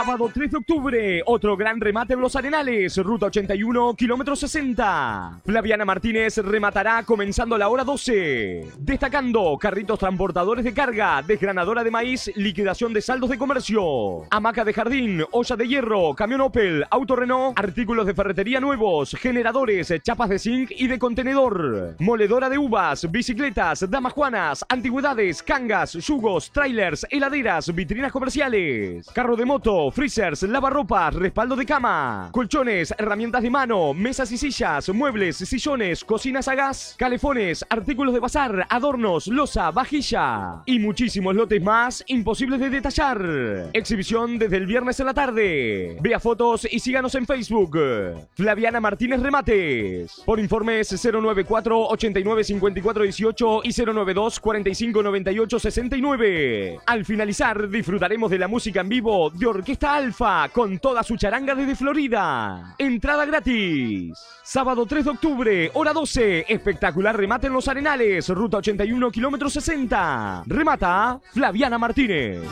Sábado 3 de octubre, otro gran remate en Los Arenales, ruta 81, kilómetro 60. Flaviana Martínez rematará comenzando la hora 12. Destacando carritos transportadores de carga, desgranadora de maíz, liquidación de saldos de comercio, hamaca de jardín, olla de hierro, camión Opel, auto Renault, artículos de ferretería nuevos, generadores, chapas de zinc y de contenedor, moledora de uvas, bicicletas, damas juanas, antigüedades, cangas, yugos, trailers, heladeras, vitrinas comerciales, carro de moto, freezers, lavarropas, respaldo de cama, colchones, herramientas de mano, mesas y sillas, muebles, sillones, cocinas a gas, calefones, artículos de bazar, adornos, loza, vajilla y muchísimos lotes más imposibles de detallar. Exhibición desde el viernes en la tarde. Vea fotos y síganos en Facebook. Flaviana Martínez Remates. Por informes 094 89 54 18 y 092 45 98 69. Al finalizar disfrutaremos de la música en vivo de Orquesta Alfa con toda su charanga desde Florida. Entrada gratis. Sábado 3 de octubre, hora 12. Espectacular remate en Los Arenales, ruta 81, kilómetro 60. Remata Flaviana Martínez.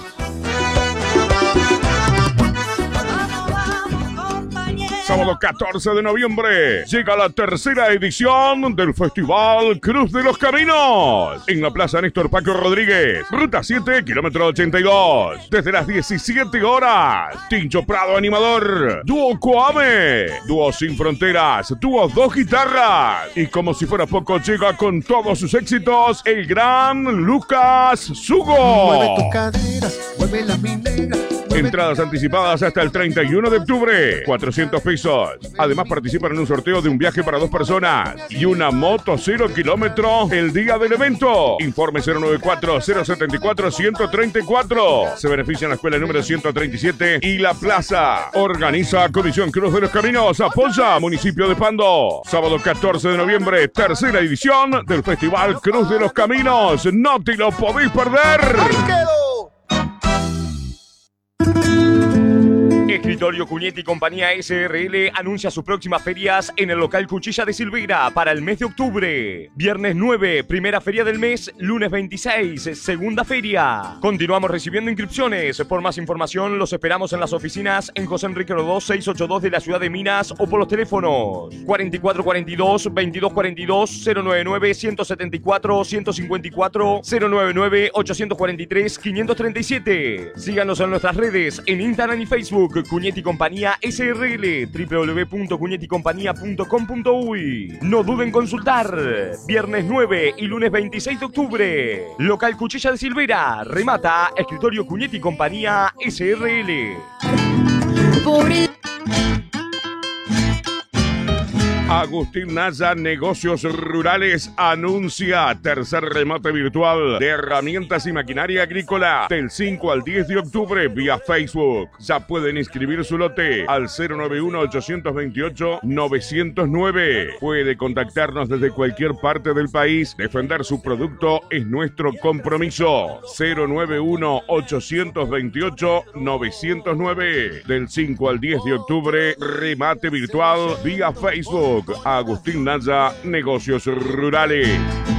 Sábado 14 de noviembre llega la tercera edición del Festival Cruz de los Caminos en la Plaza Néstor Paco Rodríguez, ruta 7, kilómetro 82. Desde las 17 horas, Tincho Prado animador, dúo Coame, dúo Sin Fronteras, dúo Dos Guitarras. Y como si fuera poco, llega con todos sus éxitos el gran Lucas Sugo. Mueve tus caderas, mueve las mineras. Entradas anticipadas hasta el 31 de octubre, 400 pesos. Además participan en un sorteo de un viaje para 2 personas y una moto 0 kilómetro el día del evento. Informe 094-074-134. Se benefician la escuela número 137 y la plaza. Organiza Comisión Cruz de los Caminos. Apoya Municipio de Pando. Sábado 14 de noviembre, tercera edición del Festival Cruz de los Caminos. No te lo podéis perder. Escritorio Cuñetti y Compañía SRL anuncia sus próximas ferias en el local Cuchilla de Silveira para el mes de octubre. Viernes 9, primera feria del mes. Lunes 26, segunda feria. Continuamos recibiendo inscripciones. Por más información los esperamos en las oficinas en José Enrique Rodó 682 de la ciudad de Minas o por los teléfonos 4442 2242 099 174 154 099 843 537. Síganos en nuestras redes en Instagram y Facebook. Cuñetti Compañía SRL, www.cuñetticompañía.com.uy. No duden en consultar. Viernes 9 y lunes 26 de octubre. Local Cuchilla de Silveira. Remata Escritorio Cuñetti Compañía SRL. Agustín Naya Negocios Rurales anuncia tercer remate virtual de herramientas y maquinaria agrícola del 5 al 10 de octubre vía Facebook. Ya pueden inscribir su lote al 091-828-909. Puede contactarnos desde cualquier parte del país. Defender su producto es nuestro compromiso. 091-828-909. Del 5 al 10 de octubre, remate virtual vía Facebook. Agustín Naya, Negocios Rurales.